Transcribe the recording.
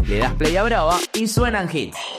le das play a Brava y suenan hits.